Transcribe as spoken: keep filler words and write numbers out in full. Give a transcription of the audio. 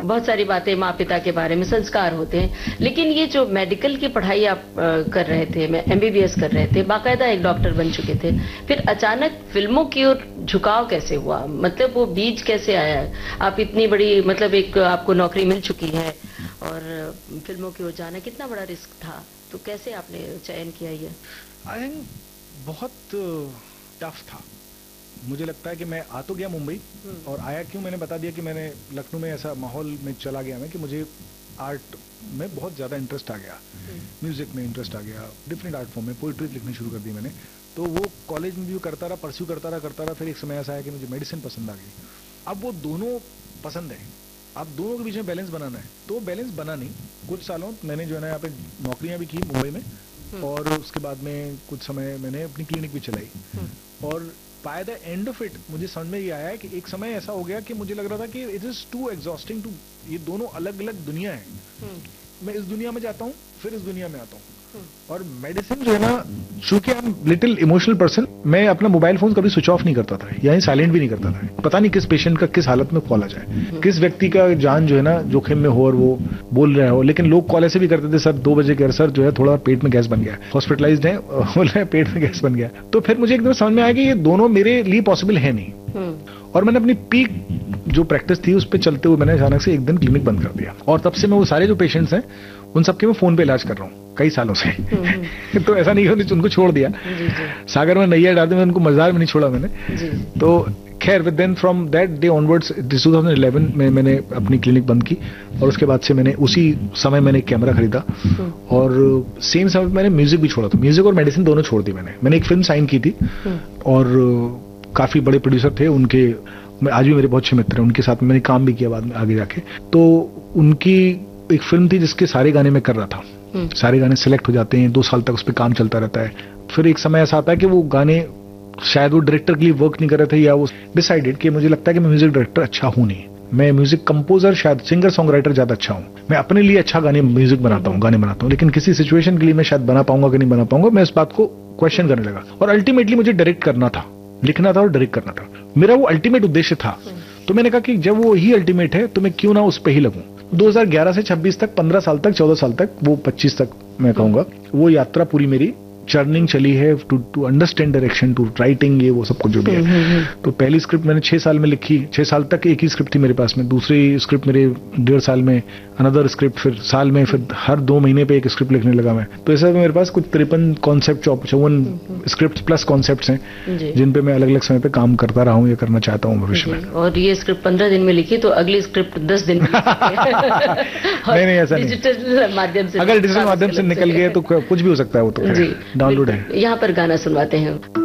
बहुत सारी बातें माँ पिता के बारे में, संस्कार होते हैं। लेकिन ये जो मेडिकल की पढ़ाई आप कर रहे थे, मैं एमबीबीएस कर रहे थे, बाकायदा एक डॉक्टर बन चुके थे, फिर अचानक फिल्मों की ओर झुकाव कैसे हुआ? मतलब वो बीज कैसे आया? आप इतनी बड़ी, मतलब एक आपको नौकरी मिल चुकी है और फिल्मों की ओर जाना कितना बड़ा रिस्क था, तो कैसे आपने चयन किया ये? आई थिंक बहुत टफ था। मुझे लगता है कि मैं आ तो गया मुंबई, और आया क्यों मैंने बता दिया कि मैंने लखनऊ में ऐसा माहौल में चला गया मैं कि मुझे आर्ट में बहुत ज़्यादा इंटरेस्ट आ गया, म्यूजिक में इंटरेस्ट आ गया, डिफरेंट आर्ट फॉर्म में पोइट्री लिखनी शुरू कर दी मैंने। तो वो कॉलेज में भी करता रहा, परस्यू करता रहा करता रहा फिर एक समय ऐसा आया कि मुझे मेडिसिन पसंद आ गई। अब वो दोनों पसंद है, अब दोनों के बीच में बैलेंस बनाना है, तो बैलेंस बना नहीं। कुछ सालों मैंने जो है ना यहाँ पे नौकरियां भी की मुंबई में, और उसके बाद में कुछ समय मैंने अपनी क्लिनिक भी चलाई, और by the end of it मुझे समझ में ये आया है कि एक समय ऐसा हो गया कि मुझे लग रहा था कि it is to exhausting to, ये दोनों अलग अलग दुनिया है। मैं इस दुनिया में जाता हूँ, फिर इस दुनिया में आता हूँ, और मेडिसिन जो है ना, चूंकि I am little emotional person, मैं अपना मोबाइल फोन कभी स्विच ऑफ नहीं करता था, यानी साइलेंट भी नहीं करता था। पता नहीं किस पेशेंट का किस हालत में कॉल आ जाए, किस व्यक्ति का जान जो है ना जोखिम में हो और वो बोल रहे हो। लेकिन लोग कॉल ऐसे भी करते थे, सर दो बजे के सर जो है थोड़ा पेट में गैस बन गया, हॉस्पिटलाइज्ड है, बोल रहे पेट में गैस बन गया। तो फिर मुझे एकदम समझ में आया कि ये दोनों मेरे लिए पॉसिबल है नहीं, और मैंने अपनी पीक जो प्रैक्टिस थी उस पर चलते हुए मैंने अचानक से एक दिन क्लिनिक बंद कर दिया, और तब से मैं वो सारे जो पेशेंट्स हैं उन सबके मैं फोन पे इलाज कर रहा हूँ कई सालों से। तो ऐसा नहीं कि उनको छोड़ दिया, सागर में नैया डालते, मैं उनको मजार में नहीं छोड़ा मैंने। तो खैर with then from that day onwards two thousand eleven में मैंने अपनी क्लिनिक बंद की, और उसके बाद से मैंने उसी समय मैंने एक कैमरा खरीदा, और सेम समय मैंने म्यूजिक भी छोड़ा था। म्यूजिक और मेडिसिन दोनों छोड़ दी मैंने। मैंने एक फिल्म साइन की थी, और काफी बड़े प्रोड्यूसर थे, उनके आज भी मेरे बहुत अच्छे मित्र हैं, उनके साथ मैंने काम भी किया बाद में आगे जाके। तो उनकी एक फिल्म थी जिसके सारे गाने मैं कर रहा था, सारे गाने सिलेक्ट हो जाते हैं, दो साल तक उस पर काम चलता रहता है। फिर एक समय ऐसा आता है कि वो गाने शायद वो डायरेक्टर के लिए वर्क नहीं कर रहे थे, या वो डिसाइडेड कि मुझे लगता है कि मैं म्यूजिक डायरेक्टर अच्छा हूं नहीं, मैं म्यूजिक कंपोजर शायद सिंगर सॉन्ग राइटर ज्यादा अच्छा हूं। मैं अपने लिए अच्छा गाने म्यूजिक बनाता हूं, गाने बनाता हूं, लेकिन किसी सिचुएशन के लिए मैं शायद बना पाऊंगा कि नहीं बना पाऊंगा। मैं इस बात को क्वेश्चन करने लगा, और अल्टीमेटली मुझे डायरेक्ट करना था, लिखना था और डायरेक्ट करना था, मेरा वो अल्टीमेट उद्देश्य था। तो मैंने कहा कि जब वो ही अल्टीमेट है तो मैं क्यों ना उस पर ही लगूं। दो हज़ार ग्यारह से छब्बीस तक, पंद्रह साल तक, चौदह साल तक, वो पच्चीस तक मैं कहूंगा, वो यात्रा पूरी मेरी चर्निंग चली है to to understand direction, to writing, ये वो सब कुछ जो भी है। तो पहली स्क्रिप्ट मैंने छह साल में लिखी, छह साल तक एक ही स्क्रिप्ट थी मेरे पास में, दूसरी स्क्रिप्ट मेरे डेढ़ साल में, अनदर स्क्रिप्ट फिर साल में, फिर हर दो महीने पे एक स्क्रिप्ट लिखने लगा मैं। तो ऐसा मेरे पास कुछ तिरपन कॉन्सेप्ट, चौवन स्क्रिप्ट प्लस कॉन्सेप्ट हैं जिन पे मैं अलग अलग समय पे काम करता रहा हूँ या करना चाहता हूँ भविष्य में। और ये स्क्रिप्ट पंद्रह दिन में लिखी, तो अगली स्क्रिप्ट दस दिन में नहीं नहीं ऐसा नहीं, डिजिटल माध्यम से, अगर डिजिटल माध्यम से निकल गए तो कुछ भी हो सकता है, वो तो डाउनलोड है। यहाँ पर गाना सुनवाते हैं।